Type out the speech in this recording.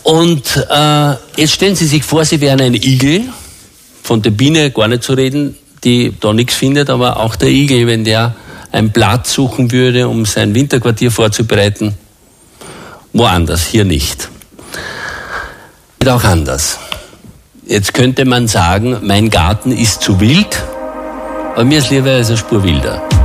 Und jetzt stellen Sie sich vor, Sie wären ein Igel, von der Biene gar nicht zu reden, die da nichts findet, aber auch der Igel, wenn der ein Blatt suchen würde, um sein Winterquartier vorzubereiten, woanders, hier nicht. Geht auch anders. Jetzt könnte man sagen, mein Garten ist zu wild, aber mir ist lieber als eine Spur wilder.